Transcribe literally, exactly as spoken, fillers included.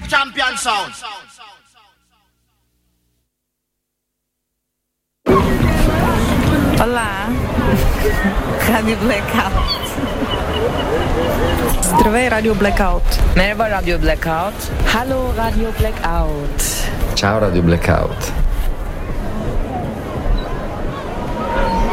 champion sound. Hola. Radio Blackout. Здравей, Radio Blackout. Merhaba Radio Blackout. Hallo Radio Blackout. Ciao Radio Blackout.